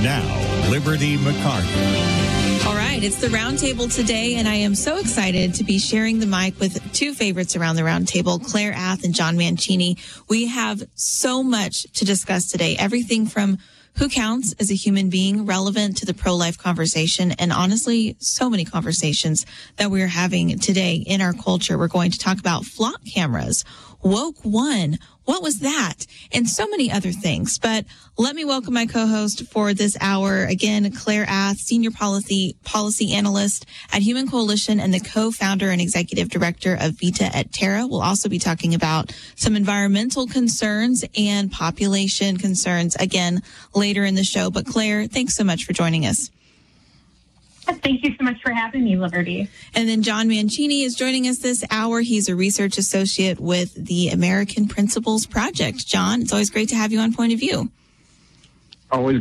now, Liberty McCarty. All right, it's the roundtable today, and I am so excited to be sharing the mic with two favorites around the roundtable, Claire Ath and John Mancini. We have so much to discuss today, everything from who counts as a human being relevant to the pro-life conversation, and honestly, so many conversations that we're having today in our culture. We're going to talk about flock cameras, woke one, what was that? And so many other things. But let me welcome my co-host for this hour. Again, Claire Ath, Senior Policy Analyst at Human Coalition and the co-founder and executive director of Vita et Terra. We'll also be talking about some environmental concerns and population concerns again later in the show. But Claire, thanks so much for joining us. Thank you so much for having me, Liberty. And then John Mancini is joining us this hour. He's a research associate with the American Principles Project. John, it's always great to have you on Point of View. Always